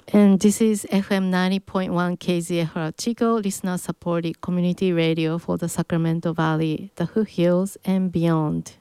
And this is FM 90.1 KZFR Chico, listener-supported community radio for the Sacramento Valley, the Hills, and beyond.